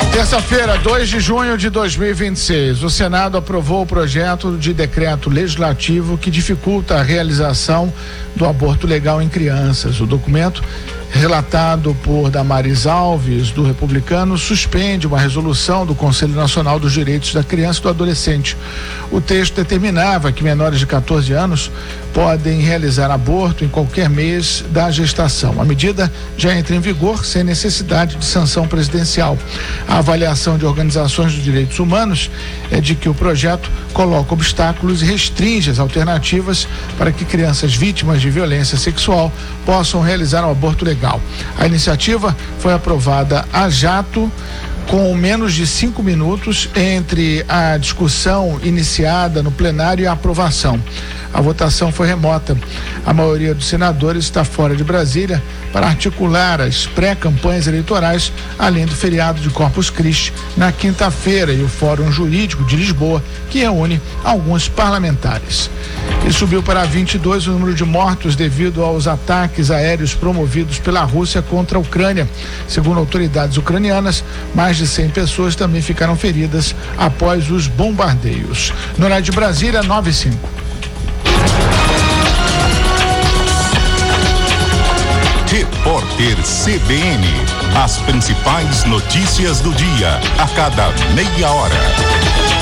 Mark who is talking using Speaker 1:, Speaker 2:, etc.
Speaker 1: Terça-feira, 2 de junho de 2026, o Senado aprovou o projeto de decreto legislativo que dificulta a realização do aborto legal em crianças. O documento, relatado por Damares Alves, do Republicano, suspende uma resolução do Conselho Nacional dos Direitos da Criança e do Adolescente. O texto determinava que menores de 14 anos podem realizar aborto em qualquer mês da gestação. A medida já entra em vigor sem necessidade de sanção presidencial. A avaliação de organizações de direitos humanos é de que o projeto coloca obstáculos e restringe as alternativas para que crianças vítimas de violência sexual possam realizar um aborto legal. A iniciativa foi aprovada a jato, com menos de 5 minutos entre a discussão iniciada no plenário e a aprovação. A votação foi remota. A maioria dos senadores está fora de Brasília para articular as pré-campanhas eleitorais, além do feriado de Corpus Christi na quinta-feira e o Fórum Jurídico de Lisboa, que reúne alguns parlamentares. E subiu para 22 o número de mortos devido aos ataques aéreos promovidos pela Rússia contra a Ucrânia. Segundo autoridades ucranianas, mais de 100 pessoas também ficaram feridas após os bombardeios. No horário de Brasília, 9h05.
Speaker 2: Repórter CBN. As principais notícias do dia, a cada meia hora.